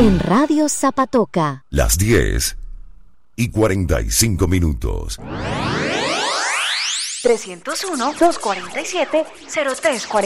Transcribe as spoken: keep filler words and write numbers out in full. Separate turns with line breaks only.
En Radio Zapatoca.
Las diez y cuarenta y cinco minutos.
tres cero uno, dos cuatro siete, cero tres cuatro